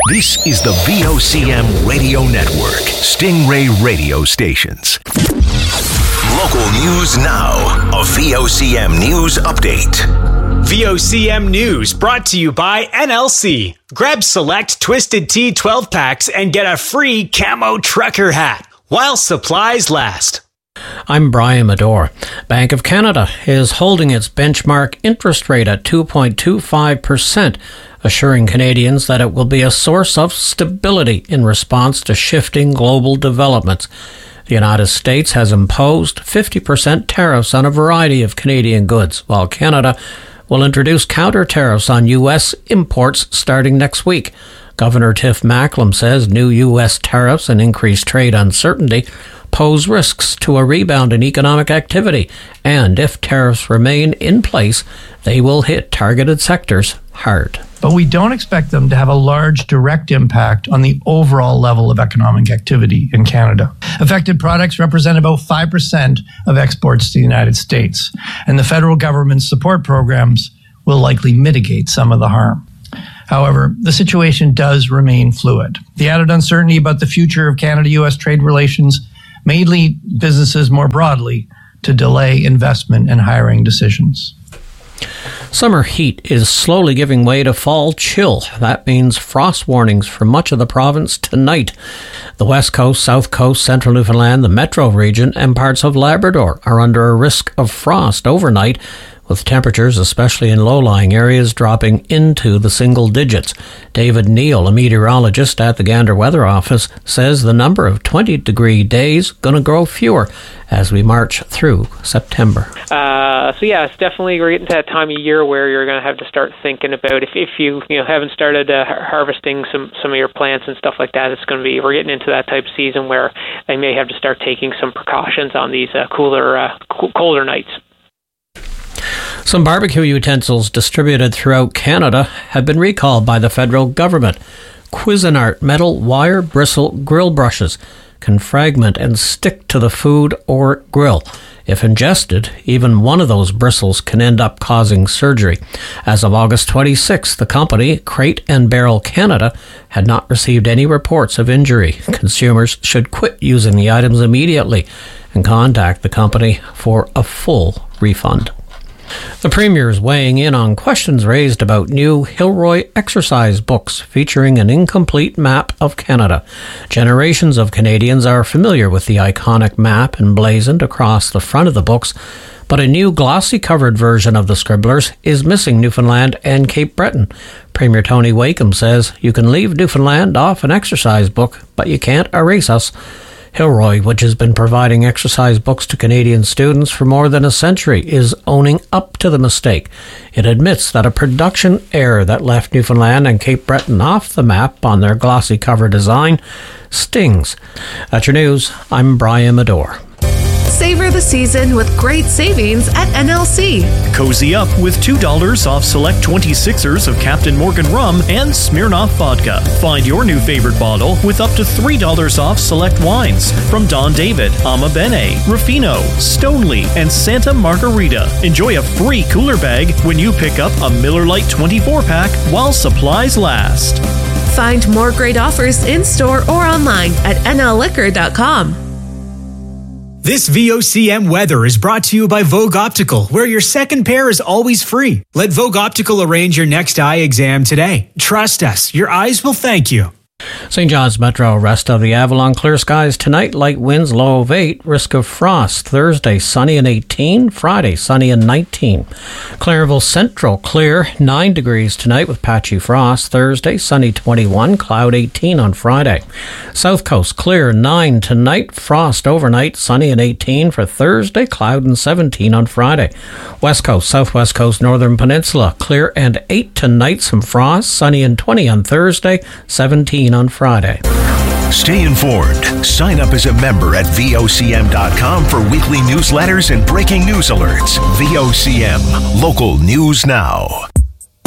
This is the VOCM Radio Network, Stingray Radio Stations. Local news now. A VOCM News Update. VOCM News brought to you by NLC. Grab select Twisted Tea 12 packs and get a free camo trucker hat while supplies last. I'm Brian Medore. Bank of Canada is holding its benchmark interest rate at 2.25%, assuring Canadians that it will be a source of stability in response to shifting global developments. The United States has imposed 50% tariffs on a variety of Canadian goods, while Canada will introduce counter tariffs on U.S. imports starting next week. Governor Tiff Macklem says new U.S. tariffs and increased trade uncertainty pose risks to a rebound in economic activity, and if tariffs remain in place, they will hit targeted sectors hard. But we don't expect them to have a large direct impact on the overall level of economic activity in Canada. Affected products represent about 5% of exports to the United States, and the federal government's support programs will likely mitigate some of the harm. However, the situation does remain fluid. The added uncertainty about the future of Canada-U.S. trade relations may lead businesses more broadly to delay investment and hiring decisions. Summer heat is slowly giving way to fall chill. That means frost warnings for much of the province tonight. The West Coast, South Coast, Central Newfoundland, the Metro region, and parts of Labrador are under a risk of frost overnight, with temperatures, especially in low-lying areas, dropping into the single digits. David Neal, a meteorologist at the Gander Weather Office, says the number of 20-degree days going to grow fewer as we march through September. It's definitely, we're getting to that time of year where you're going to have to start thinking about if you haven't started harvesting some of your plants and stuff like that. We're getting into that type of season where I may have to start taking some precautions on these colder nights. Some barbecue utensils distributed throughout Canada have bbeen recalled by the federal government. Cuisinart metal wire bristle grill brushes can fragment and stick to the food or grill. If ingested, even one of those bristles can end up causing surgery. As of August 26th, the company, Crate and Barrel Canada, had not received any reports of injury. Consumers should quit using the items immediately and contact the company for a full refund. The Premier is weighing in on questions raised about new Hilroy exercise books featuring an incomplete map of Canada. Generations of Canadians are familiar with the iconic map emblazoned across the front of the books, but a new glossy-covered version of the scribblers is missing Newfoundland and Cape Breton. Premier Tony Wakeham says you can leave Newfoundland off an exercise book, but you can't erase us. Hilroy, which has been providing exercise books to Canadian students for more than a century, is owning up to the mistake. It admits that a production error that left Newfoundland and Cape Breton off the map on their glossy cover design stings. That's your news. I'm Brian Medore. Savor the season with great savings at NLC. Cozy up with $2 off select 26ers of Captain Morgan rum and Smirnoff vodka. Find your new favorite bottle with up to $3 off select wines from Don David, Ama Bene, Ruffino, Stoneleigh, and Santa Margarita. Enjoy a free cooler bag when you pick up a Miller Lite 24-pack while supplies last. Find more great offers in-store or online at nlliquor.com. This VOCM weather is brought to you by Vogue Optical, where your second pair is always free. Let Vogue Optical arrange your next eye exam today. Trust us, your eyes will thank you. St. John's Metro, rest of the Avalon, clear skies tonight, light winds, low of 8, risk of frost. Thursday, sunny and 18, Friday, sunny and 19. Clarenville Central, clear, 9 degrees tonight with patchy frost. Thursday, sunny 21, cloud 18 on Friday. South Coast, clear, 9 tonight, frost overnight, sunny and 18 for Thursday, cloud and 17 on Friday. West Coast, Southwest Coast, Northern Peninsula, clear and 8 tonight, some frost, sunny and 20 on Thursday, 17 on Friday. Stay informed. Sign up as a member at VOCM.com for weekly newsletters and breaking news alerts. VOCM, local news now.